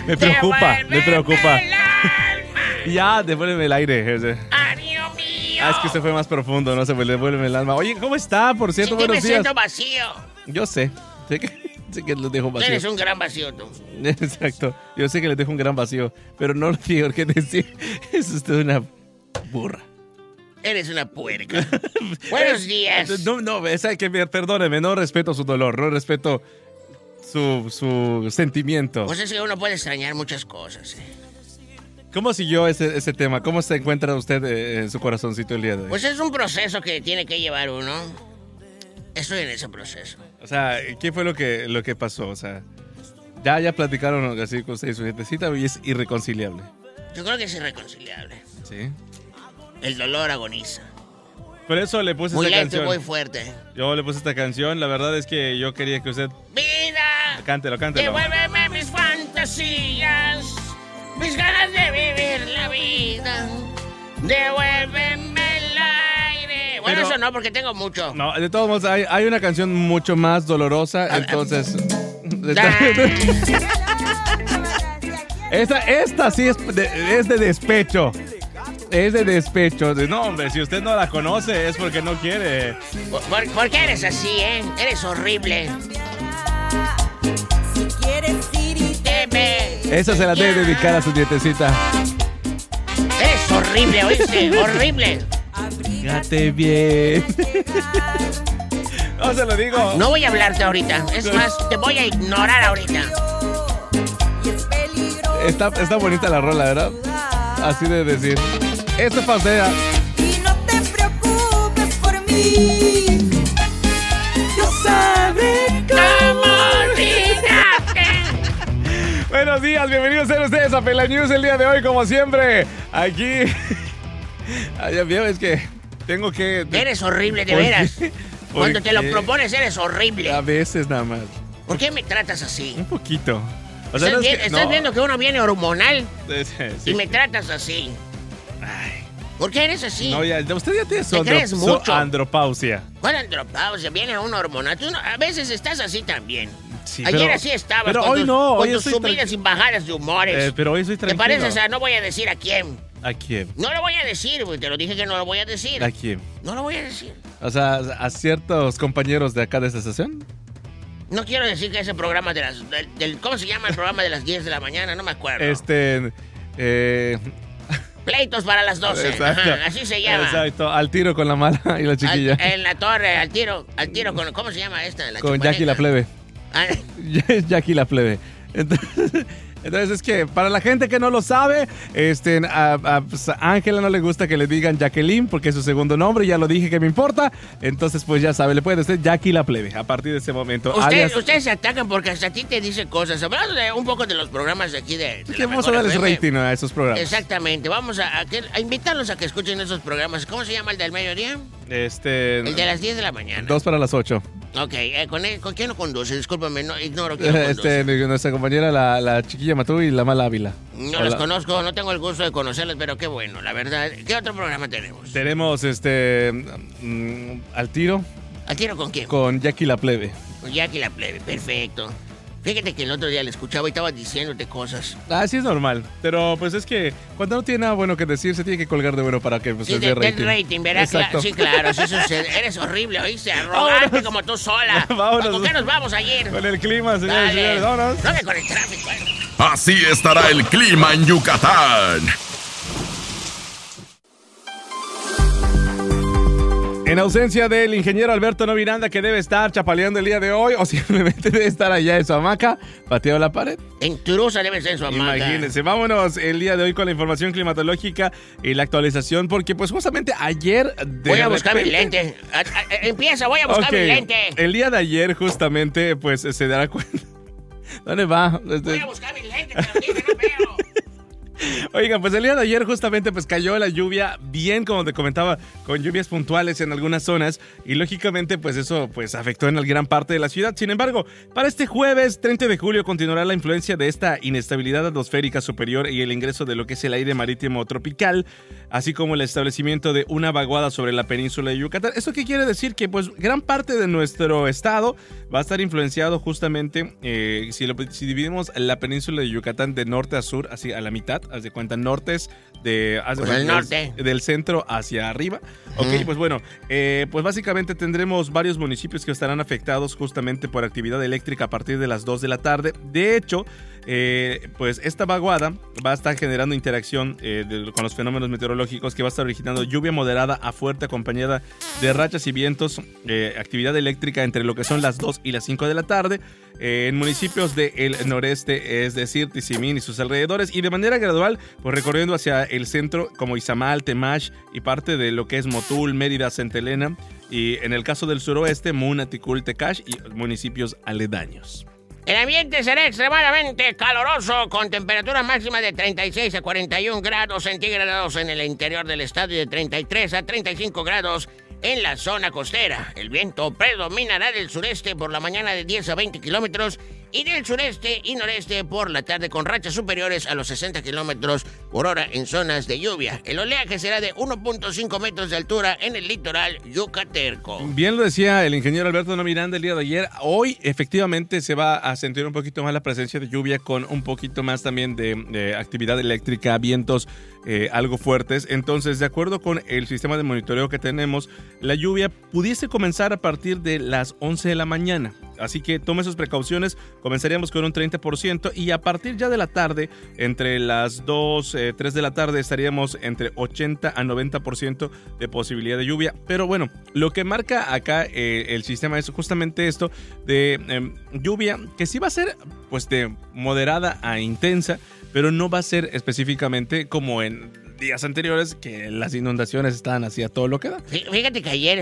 Me preocupa. Ya, devuélveme el aire. ¡Adiós mío! Es que se fue más profundo, no se devuélveme el alma. Oye, ¿cómo está? Por cierto, Sí, buenos me días. siento vacío. Yo sé que les dejo vacío. Eres un gran vacío, tú. Exacto, yo sé que les dejo un gran vacío, pero no lo digo que decir. Es usted una burra. Eres una puerca. Buenos días. No, perdóneme, no respeto su dolor, no respeto su sentimiento. Pues es que uno puede extrañar muchas cosas. ¿Cómo siguió ese tema? ¿Cómo se encuentra usted en su corazoncito el día de hoy? Pues es un proceso que tiene que llevar uno. Estoy en ese proceso. O sea, ¿qué fue lo que pasó? O sea, ya platicaron así con usted y su gentecita y es irreconciliable. Yo creo que es irreconciliable. Sí. El dolor agoniza. Por eso le puse muy esta lento, canción. muy fuerte. Yo le puse esta canción. La verdad es que yo quería que usted... ¡Vida! Cántelo. Devuélveme mis fantasías, mis ganas de vivir la vida. Devuélveme el aire. Bueno, Pero, eso no, porque tengo mucho. No, de todos modos, hay una canción mucho más dolorosa, entonces... Esta sí es de despecho. Es de despecho. No, hombre, si usted no la conoce es porque no quiere. ¿Por qué eres así, Eres horrible. Si quieres ir y te ve. Esa se la debe dedicar a su nietecita. Eres horrible, ¿oíste? Horrible. Fíjate bien. No se lo digo. No voy a hablarte ahorita. Es más, te voy a ignorar ahorita. Está bonita la rola, ¿verdad? Así de decir. Esto pasea. Y no te preocupes por mí. Yo sabré cómo olvidarte. Buenos días, bienvenidos a ustedes a Pela News el día de hoy, como siempre. Aquí. Ya veo, es que tengo que. Eres horrible, de veras. Cuando te lo propones, eres horrible. A veces nada más. ¿Por qué me tratas así? Un poquito. O sea, ¿Estás viendo que uno viene hormonal? Sí. Y me tratas así. Ay. ¿Por qué eres así? No, usted ya tiene ¿Te crees mucho? andropausia. ¿Cuál andropausia? Viene uno hormonal. Tú a veces estás así también. Sí, Ayer así estabas. pero con hoy tus, no. Con Hoy tus subidas y bajadas de humores. Pero hoy soy tranquilo. ¿Te pareces a no voy a decir a quién? ¿A quién? No lo voy a decir, güey. Te lo dije que no lo voy a decir. ¿A quién? No lo voy a decir. O sea, a ciertos compañeros de acá de esta estación. No quiero decir que ese programa de las... ¿Cómo se llama el programa de las 10 de la mañana? No me acuerdo. Pleitos para las 12. Exacto. Ajá, así se llama. Exacto. Al tiro con la mala y la chiquilla. En la torre, al tiro con... ¿Cómo se llama esta? La con chupaneta. Jackie la plebe. Ah, Jackie la plebe. Entonces es que para la gente que no lo sabe, a Ángela no le gusta que le digan Jacqueline porque es su segundo nombre, ya lo dije que me importa. Entonces pues ya sabe, le puede decir Jackie la plebe a partir de ese momento. Ustedes se atacan porque hasta a ti te dicen cosas. Hablando de un poco de los programas de aquí de que vamos a darles rating a esos programas. Exactamente, vamos a invitarlos a que escuchen esos programas. ¿Cómo se llama el del mediodía? El de las 10 de la mañana. 2 para las 8. Ok, ¿con quién lo conduce? Discúlpame, no, ignoro quién lo conduce. Nuestra compañera la chiquilla Matú y la mala Ávila. No las conozco, no tengo el gusto de conocerlas, pero qué bueno, la verdad. ¿Qué otro programa tenemos? Tenemos Al tiro. ¿Al tiro con quién? Con Jackie la plebe. Con Jackie la plebe, perfecto. Fíjate que el otro día le escuchaba y estaba diciéndote cosas. Sí es normal, pero pues es que cuando no tiene nada bueno que decir, se tiene que colgar de bueno para que pues, sí, dé rating. Del rating, ¿verdad? Sí, claro, sí sucede. Eres horrible, ¿oíste? Arrogante como tú sola. Vámonos. ¿Con qué nos vamos ayer? Con el clima, señores y señores, vámonos. No, con el tráfico. Así estará el clima en Yucatán. En ausencia del ingeniero Alberto Noviranda, que debe estar chapaleando el día de hoy, o simplemente debe estar allá en su hamaca, pateando la pared. En Turusa debe ser en su hamaca. Imagínense, vámonos el día de hoy con la información climatológica y la actualización, porque pues justamente ayer... Voy a buscar mi lente. Empieza, voy a buscar mi lente. El día de ayer justamente pues se dará cuenta... ¿Dónde va? Voy a buscar mi lente, pero dije, no veo. Oigan, pues el día de ayer justamente pues cayó la lluvia bien, como te comentaba, con lluvias puntuales en algunas zonas y lógicamente pues eso pues afectó en gran parte de la ciudad. Sin embargo, para este jueves 30 de julio continuará la influencia de esta inestabilidad atmosférica superior y el ingreso de lo que es el aire marítimo tropical, así como el establecimiento de una vaguada sobre la península de Yucatán. ¿Esto qué quiere decir? Que pues gran parte de nuestro estado va a estar influenciado justamente, si dividimos la península de Yucatán de norte a sur, así a la mitad, haz de cuenta, nortes del centro hacia arriba. Ok, pues bueno, pues básicamente tendremos varios municipios que estarán afectados justamente por actividad eléctrica a partir de las 2 de la tarde. De hecho, pues esta vaguada va a estar generando interacción con los fenómenos meteorológicos, que va a estar originando lluvia moderada a fuerte acompañada de rachas y vientos, actividad eléctrica entre lo que son las 2 y las 5 de la tarde en municipios del noreste, es decir, Tizimín y sus alrededores, y de manera gradual pues recorriendo hacia el centro como Izamal, Temash y parte de lo que es Motul, Mérida, Santa Elena, y en el caso del suroeste, Muna, Ticul, Tecash y municipios aledaños. El ambiente será extremadamente caloroso, con temperaturas máximas de 36 a 41 grados centígrados en el interior del estado y de 33 a 35 grados en la zona costera. El viento predominará del sureste por la mañana de 10 a 20 kilómetros y del sureste y noreste por la tarde, con rachas superiores a los 60 kilómetros por hora en zonas de lluvia. El oleaje será de 1.5 metros de altura en el litoral yucateco. Bien lo decía el ingeniero Alberto No Miranda el día de ayer. Hoy efectivamente se va a sentir un poquito más la presencia de lluvia, con un poquito más también de actividad eléctrica, vientos algo fuertes. Entonces, de acuerdo con el sistema de monitoreo que tenemos, la lluvia pudiese comenzar a partir de las 11 de la mañana. Así que tome sus precauciones. Comenzaríamos con un 30% y a partir ya de la tarde, entre las 2, 3 de la tarde, estaríamos entre 80 a 90% de posibilidad de lluvia. Pero bueno, lo que marca acá el sistema es justamente esto de lluvia, que sí va a ser pues de moderada a intensa, pero no va a ser específicamente como en días anteriores, que las inundaciones estaban así a todo lo que da. Fíjate que ayer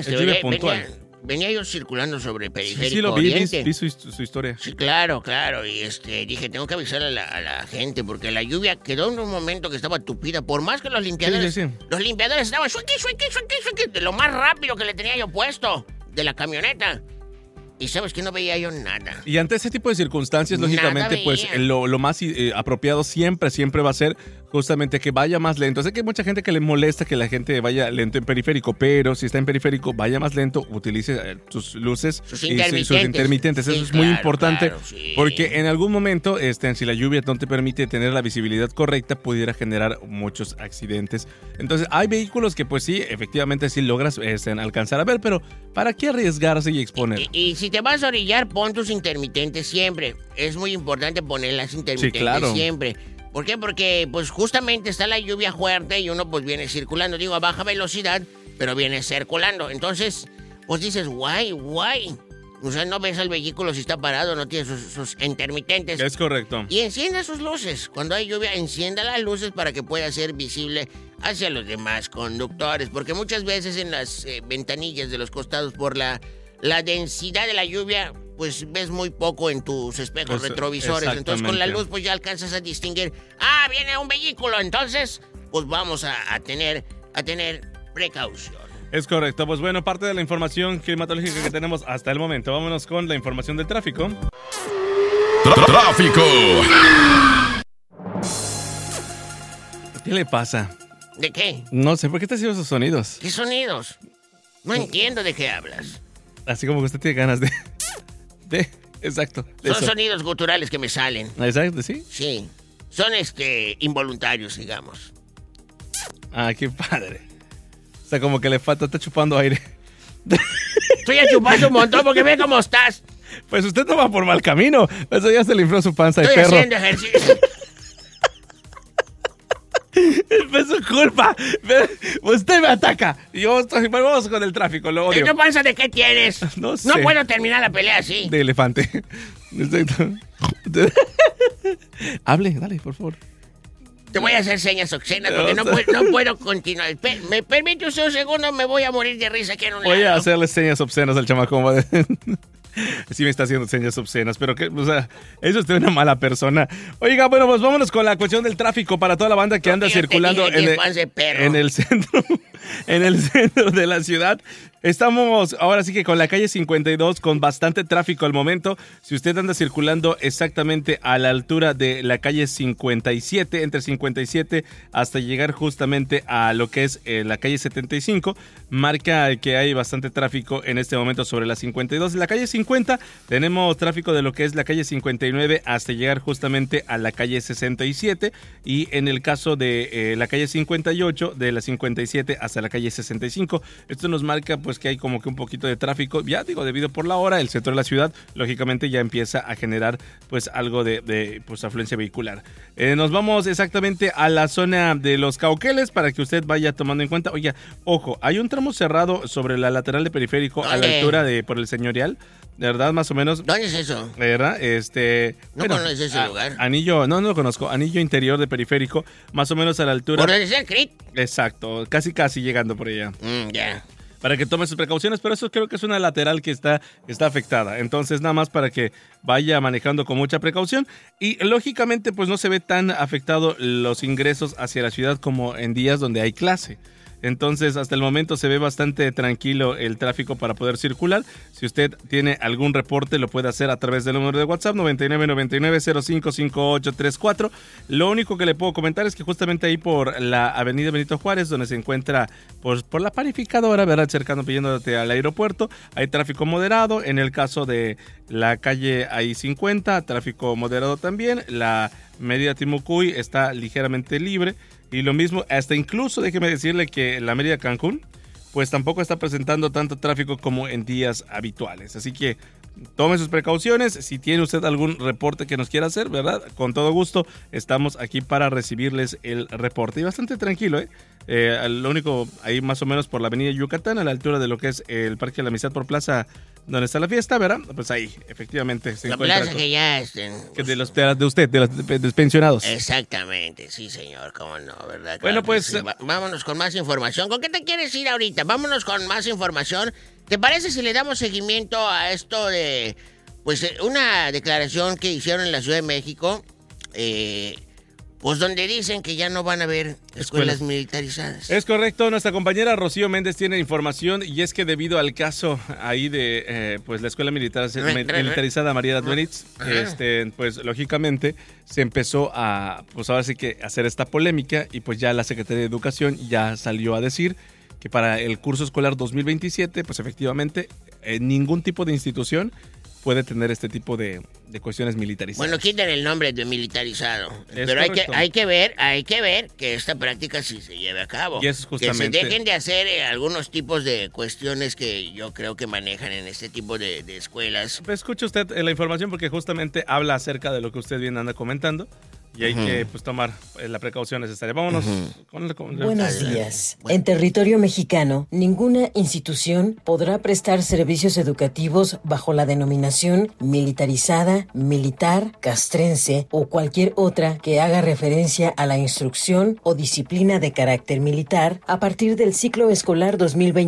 venía yo circulando sobre Periférico Sí, lo vi, Oriente. vi su historia. Sí, claro. Y dije, tengo que avisar a la gente, porque la lluvia quedó en un momento que estaba tupida. Por más que los limpiadores... Sí. Los limpiadores estaban suequi, de lo más rápido que le tenía yo puesto, de la camioneta. Y sabes que no veía yo nada. Y ante ese tipo de circunstancias, lógicamente, pues lo más apropiado siempre va a ser justamente que vaya más lento. Sé que hay mucha gente que le molesta que la gente vaya lento en periférico, pero si está en periférico, vaya más lento, utilice sus luces sus y sus intermitentes. Sí, eso es muy importante, sí. Porque en algún momento, si la lluvia no te permite tener la visibilidad correcta, pudiera generar muchos accidentes. Entonces, hay vehículos que pues sí, efectivamente sí logras alcanzar a ver, pero ¿para qué arriesgarse y exponer? Y si te vas a orillar, pon tus intermitentes siempre. Es muy importante poner las intermitentes siempre. ¿Por qué? Porque pues justamente está la lluvia fuerte y uno pues viene circulando, digo, a baja velocidad, pero viene circulando. Entonces, pues dices, guay. O sea, no ves al vehículo si está parado, no tiene sus intermitentes. Es correcto. Y encienda sus luces. Cuando hay lluvia, encienda las luces para que pueda ser visible hacia los demás conductores. Porque muchas veces en las ventanillas de los costados, por la densidad de la lluvia, pues ves muy poco en tus espejos retrovisores. Entonces con la luz pues ya alcanzas a distinguir, viene un vehículo, entonces pues vamos a tener precaución. Es correcto. Pues bueno, parte de la información climatológica que tenemos hasta el momento. Vámonos con la información del tráfico. ¡Tráfico! ¿Qué le pasa? ¿De qué? No sé, ¿por qué te haciendo esos sonidos? ¿Qué sonidos? No entiendo de qué hablas. Así como que usted tiene ganas de exacto. Son sonidos guturales que me salen. Exacto, ¿sí? Sí. Son involuntarios, digamos. Ah, qué padre. O sea, como que le falta, está chupando aire. Estoy a chupar un montón porque ve cómo estás. Pues usted no va por mal camino. Eso ya se le infló su panza de perro. Estoy haciendo ejercicio. Es su culpa. Usted me ataca. Vamos con el tráfico, lo odio. ¿Y tu panza de qué tienes? No sé. No puedo terminar la pelea así. De elefante. Exacto. Hable, dale, por favor. Te voy a hacer señas obscenas porque no puedo continuar. ¿Me permite usted un segundo? Me voy a morir de risa aquí en un lado. Voy a hacerle señas obscenas al chamaco. Sí me está haciendo señas obscenas, pero que, o sea, eso es de una mala persona. Oiga, bueno, pues vámonos con la cuestión del tráfico para toda la banda que anda circulando en el centro de la ciudad. Estamos ahora sí que con la calle 52 con bastante tráfico al momento. Si usted anda circulando exactamente a la altura de la calle 57, entre 57 hasta llegar justamente a lo que es la calle 75, marca que hay bastante tráfico en este momento sobre la 52. En la calle 50 tenemos tráfico de lo que es la calle 59 hasta llegar justamente a la calle 67, y en el caso de la calle 58 de la 57 hasta la calle 65, esto nos marca pues que hay como que un poquito de tráfico, ya digo, debido por la hora, el centro de la ciudad lógicamente ya empieza a generar pues algo de pues afluencia vehicular. Nos vamos exactamente a la zona de Los Cauqueles para que usted vaya tomando en cuenta. Oye, ojo, hay un tramo cerrado sobre la lateral de Periférico a la altura de por el Señorial, de verdad, más o menos. ¿Dónde es eso? ¿Verdad? No conoces ese lugar. Anillo, no lo conozco. Anillo interior de Periférico, más o menos a la altura. ¿Por el CRIT? Exacto, casi llegando por allá. Ya. Para que tome sus precauciones, pero eso creo que es una lateral que está afectada. Entonces, nada más para que vaya manejando con mucha precaución. Y lógicamente, pues no se ve tan afectado los ingresos hacia la ciudad como en días donde hay clase. Entonces, hasta el momento se ve bastante tranquilo el tráfico para poder circular. Si usted tiene algún reporte, lo puede hacer a través del número de WhatsApp 9999-055834. Lo único que le puedo comentar es que justamente ahí por la avenida Benito Juárez, donde se encuentra pues, por la panificadora, ¿verdad? Cercano, pidiéndote al aeropuerto, hay tráfico moderado. En el caso de la calle I-50, tráfico moderado también. La Mérida Timucuy está ligeramente libre. Y lo mismo, hasta incluso déjeme decirle que la Mérida Cancún, pues tampoco está presentando tanto tráfico como en días habituales. Así que tome sus precauciones. Si tiene usted algún reporte que nos quiera hacer, ¿verdad? Con todo gusto, estamos aquí para recibirles el reporte. Y bastante tranquilo, ¿eh? Lo único, ahí más o menos por la avenida Yucatán, a la altura de lo que es el Parque de la Amistad por Plaza, donde está la fiesta, ¿verdad? Pues ahí, efectivamente. Se la encuentra plaza que ya estén. Que de los pensionados. Exactamente, sí, señor, cómo no, ¿verdad? Claro, bueno, pues... Sí. Vámonos con más información. ¿Con qué te quieres ir ahorita? Vámonos con más información. ¿Te parece si le damos seguimiento a esto de, pues, una declaración que hicieron en la Ciudad de México, pues donde dicen que ya no van a haber escuelas militarizadas? Es correcto, nuestra compañera Rocío Méndez tiene información, y es que debido al caso ahí de pues la escuela militarizada María Latvenitz, pues lógicamente se empezó a, pues ahora sí que hacer esta polémica, y pues ya la Secretaría de Educación ya salió a decir que para el curso escolar 2027, pues efectivamente ningún tipo de institución puede tener este tipo de cuestiones militarizadas. Bueno, quiten el nombre de militarizado. Pero hay que ver que esta práctica sí se lleve a cabo. Y eso es justamente... Que se dejen de hacer algunos tipos de cuestiones que yo creo que manejan en este tipo de escuelas. Pues escuche usted la información, porque justamente habla acerca de lo que usted bien anda comentando. Y hay que pues, tomar la precaución necesaria. Vámonos con Buenos días. En territorio mexicano, ninguna institución podrá prestar servicios educativos bajo la denominación militarizada, militar, castrense o cualquier otra que haga referencia a la instrucción o disciplina de carácter militar a partir del ciclo escolar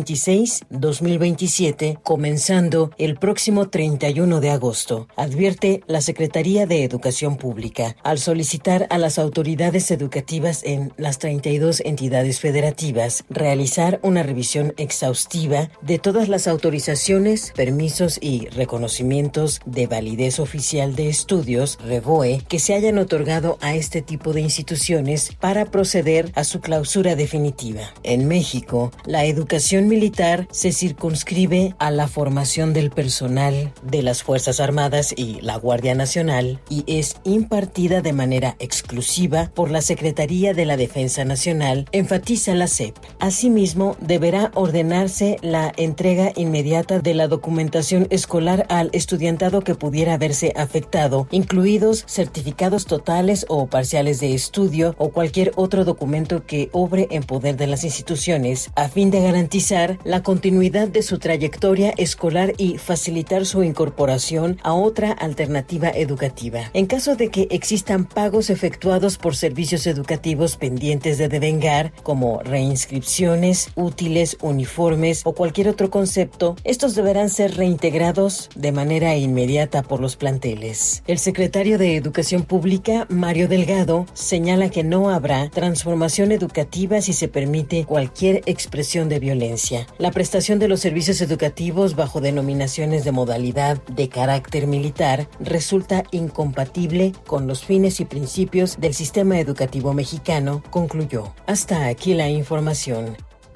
2026-2027, comenzando el próximo 31 de agosto, advierte la Secretaría de Educación Pública al solicitar a las autoridades educativas en las 32 entidades federativas realizar una revisión exhaustiva de todas las autorizaciones, permisos y reconocimientos de validez oficial de estudios, REVOE, que se hayan otorgado a este tipo de instituciones para proceder a su clausura definitiva. En México, la educación militar se circunscribe a la formación del personal de las Fuerzas Armadas y la Guardia Nacional y es impartida de manera exclusiva por la Secretaría de la Defensa Nacional, enfatiza la SEP. Asimismo, deberá ordenarse la entrega inmediata de la documentación escolar al estudiantado que pudiera verse afectado, incluidos certificados totales o parciales de estudio o cualquier otro documento que obre en poder de las instituciones, a fin de garantizar la continuidad de su trayectoria escolar y facilitar su incorporación a otra alternativa educativa. En caso de que existan pagos pagos efectuados por servicios educativos pendientes de devengar, como reinscripciones, útiles, uniformes o cualquier otro concepto, estos deberán ser reintegrados de manera inmediata por los planteles. El secretario de Educación Pública, Mario Delgado, señala que no habrá transformación educativa si se permite cualquier expresión de violencia. La prestación de los servicios educativos bajo denominaciones de modalidad de carácter militar resulta incompatible con los fines y principios del sistema educativo mexicano, concluyó. Hasta aquí la información.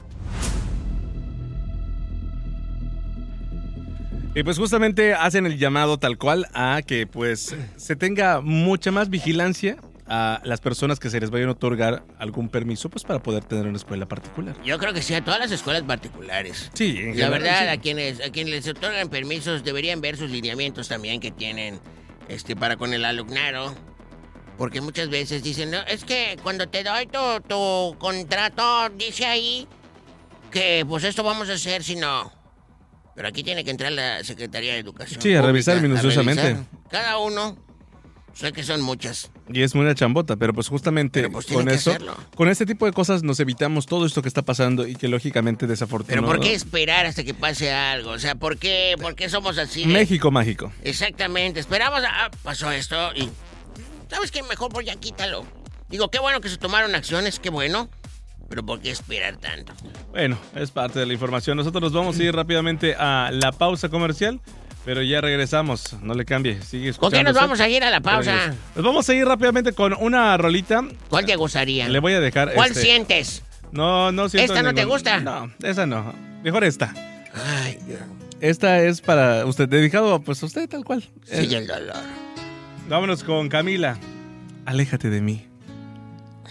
Y pues justamente hacen el llamado tal cual a que pues se tenga mucha más vigilancia a las personas que se les vayan a otorgar algún permiso pues para poder tener una escuela particular. Yo creo que sí, a todas las escuelas particulares. Sí, en La general, verdad, sí. a quienes les otorgan permisos deberían ver sus lineamientos también que tienen para con el alumnado. Porque muchas veces dicen, no, es que cuando te doy tu contrato, dice ahí que pues esto vamos a hacer, si no. Pero aquí tiene que entrar la Secretaría de Educación. Sí, a revisar Pública, minuciosamente. revisar cada uno. Sé que son muchas. Y es muy una chambota, pero pues justamente Pero, pues, tienen con que eso, hacerlo. con este tipo de cosas nos evitamos todo esto que está pasando y que lógicamente Pero desafortunado. ¿por qué esperar hasta que pase algo? O sea, ¿por qué somos así? de- México mágico. Exactamente, esperamos pasó esto y... ¿Sabes qué? Mejor pues ya quítalo. Digo, qué bueno que se tomaron acciones, qué bueno. Pero ¿por qué esperar tanto? Bueno, es parte de la información. Nosotros nos vamos a ir rápidamente a la pausa comercial, pero ya regresamos. No le cambie, sigue escuchando. ¿Con qué nos usted. vamos a ir a la pausa? Nos vamos a ir rápidamente con una rolita. ¿Cuál te gustaría? Le voy a dejar. ¿Cuál sientes? No siento. ¿Esta no te ningún- gusta? No, esa no. Mejor esta. Ay, Dios. Esta es para usted, dedicado pues a usted tal cual. Sí, el dolor. Vámonos con Camila. Aléjate de mí.